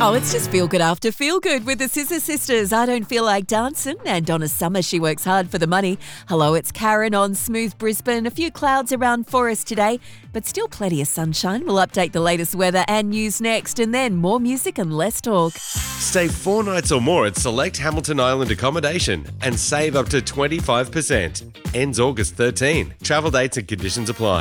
Oh, it's just feel good after feel good with the Scissor Sisters. I don't feel like dancing. And Donna Summer, she works hard for the money. Hello, it's Karen on Smooth Brisbane. A few clouds around for us today, but still plenty of sunshine. We'll update the latest weather and news next, and then more music and less talk. Stay 4 nights or more at select Hamilton Island accommodation and save up to 25%. Ends August 13. Travel dates and conditions apply.